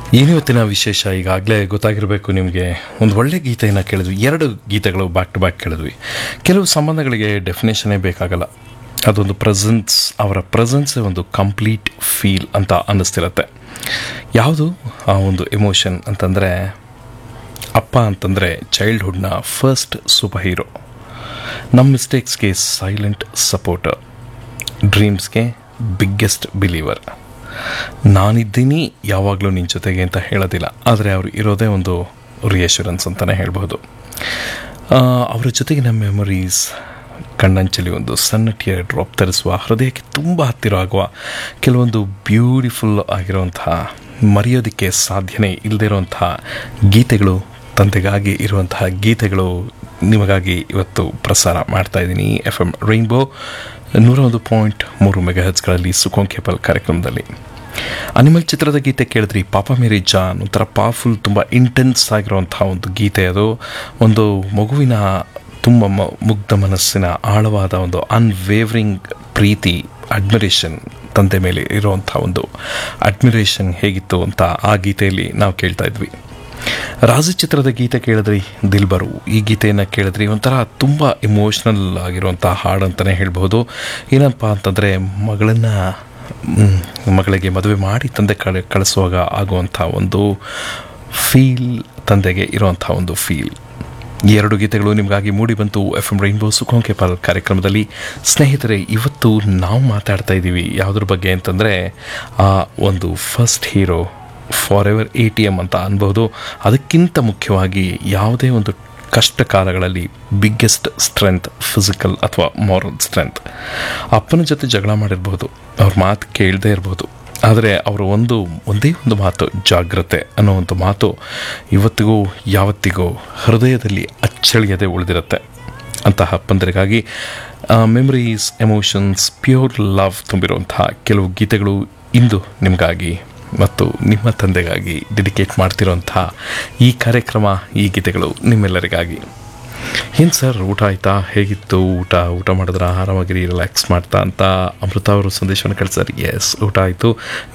ಏನಿವತ್ತಿನ ವಿಶೇಷ ಈಗಾಗಲೇ ಗೊತ್ತಾಗಿರಬೇಕು ನಿಮಗೆ. ಒಂದು ಒಳ್ಳೆ ಗೀತೆಯನ್ನು ಕೇಳಿದ್ವಿ, ಎರಡು ಗೀತೆಗಳು ಬ್ಯಾಕ್ ಟು ಬ್ಯಾಕ್ ಕೇಳಿದ್ವಿ. ಕೆಲವು ಸಂಬಂಧಗಳಿಗೆ ಡೆಫಿನೇಷನ್ನೇ ಬೇಕಾಗಲ್ಲ, ಅದೊಂದು ಪ್ರೆಸೆನ್ಸ್, ಅವರ ಪ್ರೆಸೆನ್ಸೇ ಒಂದು ಕಂಪ್ಲೀಟ್ ಫೀಲ್ ಅಂತ ಅನ್ನಿಸ್ತಿರತ್ತೆ. ಯಾವುದು ಆ ಒಂದು ಎಮೋಷನ್ ಅಂತಂದರೆ, ಅಪ್ಪ ಅಂತಂದರೆ ಚೈಲ್ಡ್ಹುಡ್ನ ಫಸ್ಟ್ ಸೂಪರ್ ಹೀರೋ, ನಮ್ಮ ಮಿಸ್ಟೇಕ್ಸ್ಗೆ ಸೈಲೆಂಟ್ ಸಪೋರ್ಟರ್, ಡ್ರೀಮ್ಸ್ಗೆ ಬಿಗ್ಗೆಸ್ಟ್ ಬಿಲೀವರ್. ನಾನಿದ್ದೀನಿ ಯಾವಾಗಲೂ ನಿನ್ನ ಜೊತೆಗೆ ಅಂತ ಹೇಳೋದಿಲ್ಲ, ಆದರೆ ಅವರು ಇರೋದೇ ಒಂದು ರಿಯಶ್ಯೂರೆನ್ಸ್ ಅಂತಲೇ ಹೇಳ್ಬೋದು. ಅವರ ಜೊತೆಗೆ ನಮ್ಮ ಮೆಮೊರೀಸ್, ಕಣ್ಣಂಚಲಿ ಒಂದು ಸಣ್ಣ ಟಿಯರ್ ಡ್ರಾಪ್ ತರಿಸುವ, ಹೃದಯಕ್ಕೆ ತುಂಬ ಹತ್ತಿರ ಆಗುವ ಕೆಲವೊಂದು ಬ್ಯೂಟಿಫುಲ್ ಆಗಿರುವಂತಹ, ಮರೆಯೋದಕ್ಕೆ ಸಾಧ್ಯನೇ ಇಲ್ಲದೇ ಇರುವಂತಹ ಗೀತೆಗಳು, ತಂದೆಗಾಗಿ ಇರುವಂತಹ ಗೀತೆಗಳು ನಿಮಗಾಗಿ ಇವತ್ತು ಪ್ರಸಾರ ಮಾಡ್ತಾಯಿದ್ದೀನಿ FM ರೈನ್ಬೋ 101.3 ಮೆಗಾಹೆರ್ಟ್ಸ್ಗಳಲ್ಲಿ ಸುಖೋಂ ಕೇಬಲ್ ಕಾರ್ಯಕ್ರಮದಲ್ಲಿ. ಅನಿಮಲ್ ಚಿತ್ರದ ಗೀತೆ ಕೇಳಿದ್ರಿ, ಪಾಪ ಮೇರಿ ಜಾನ್, ಒಂಥರ ಪವರ್ಫುಲ್, ತುಂಬ ಇಂಟೆನ್ಸ್ ಆಗಿರುವಂಥ ಒಂದು ಗೀತೆ. ಅದು ಒಂದು ಮಗುವಿನ ತುಂಬ ಮುಗ್ಧ ಮನಸ್ಸಿನ ಆಳವಾದ ಒಂದು ಅನ್ವೇವರಿಂಗ್ ಪ್ರೀತಿ, ಅಡ್ಮಿರೇಷನ್, ತಂದೆ ಮೇಲೆ ಇರುವಂಥ ಒಂದು ಅಡ್ಮಿರೇಷನ್ ಹೇಗಿತ್ತು ಅಂತ ಆ ಗೀತೆಯಲ್ಲಿ ನಾವು ಕೇಳ್ತಾ ಇದ್ವಿ. ರಾಜಿ ಚಿತ್ರದ ಗೀತೆ ಕೇಳಿದ್ರಿ, ದಿಲ್ಬರು, ಈ ಗೀತೆಯನ್ನು ಕೇಳಿದ್ರಿ. ಒಂಥರ ತುಂಬ ಇಮೋಷ್ನಲ್ ಆಗಿರುವಂಥ ಹಾಡು ಅಂತಲೇ ಹೇಳ್ಬೋದು. ಏನಪ್ಪ ಅಂತಂದರೆ, ಮಗಳಿಗೆ ಮದುವೆ ಮಾಡಿ ತಂದೆ ಕಳಿಸುವಾಗ ಆಗುವಂಥ ಒಂದು ಫೀಲ್, ತಂದೆಗೆ ಇರುವಂಥ ಒಂದು ಫೀಲ್. ಈ ಎರಡು ಗೀತೆಗಳು ನಿಮಗಾಗಿ ಮೂಡಿ ಬಂತು FM ರೈನ್ಬೋ ಸುಖೋಂ ಕೇಬಲ್ ಕಾರ್ಯಕ್ರಮದಲ್ಲಿ. ಸ್ನೇಹಿತರೆ, ಇವತ್ತು ನಾವು ಮಾತಾಡ್ತಾ ಇದ್ದೀವಿ ಯಾವುದ್ರ ಬಗ್ಗೆ ಅಂತಂದರೆ, ಆ ಒಂದು first hero, for ever ATM ಅಂತ ಅನ್ಬೋದು. ಅದಕ್ಕಿಂತ ಮುಖ್ಯವಾಗಿ ಯಾವುದೇ ಒಂದು ಕಷ್ಟ ಕಾಲಗಳಲ್ಲಿ ಬಿಗ್ಗೆಸ್ಟ್ ಸ್ಟ್ರೆಂತ್, ಫಿಸಿಕಲ್ ಅಥವಾ ಮಾರಲ್ ಸ್ಟ್ರೆಂತ್. ಅಪ್ಪನ ಜೊತೆ ಜಗಳ ಮಾಡಿರ್ಬೋದು, ಅವ್ರ ಮಾತು ಕೇಳದೇ ಇರ್ಬೋದು, ಆದರೆ ಅವರ ಒಂದೇ ಒಂದು ಮಾತು, ಜಾಗ್ರತೆ ಅನ್ನೋ ಒಂದು ಮಾತು ಇವತ್ತಿಗೂ ಯಾವತ್ತಿಗೂ ಹೃದಯದಲ್ಲಿ ಅಚ್ಚಳಿಯದೆ ಉಳಿದಿರುತ್ತೆ. ಅಂತಹ ಅಪ್ಪಂದರಿಗಾಗಿ ಮೆಮರೀಸ್, ಎಮೋಷನ್ಸ್, ಪ್ಯೂರ್ ಲವ್ ತುಂಬಿರುವಂತಹ ಕೆಲವು ಗೀತೆಗಳು ಇಂದು ನಿಮಗಾಗಿ ಮತ್ತು ನಿಮ್ಮ ತಂದೆಗಾಗಿ ಡೆಡಿಕೇಟ್ ಮಾಡ್ತಿರೋಂಥ ಈ ಕಾರ್ಯಕ್ರಮ, ಈ ಗೀತೆಗಳು ನಿಮ್ಮೆಲ್ಲರಿಗಾಗಿ. ಏನು ಸರ್, ಊಟ ಆಯಿತಾ, ಹೇಗಿತ್ತು ಊಟ ಮಾಡಿದ್ರೆ ಆರಾಮಾಗಿರಿ, ರಿಲ್ಯಾಕ್ಸ್ ಮಾಡ್ತಾ ಅಂತ ಅಮೃತ ಅವರು ಸಂದೇಶವನ್ನು ಕಳಿಸ್ತಾರೆ. ಎಸ್, ಊಟ ಆಯಿತು.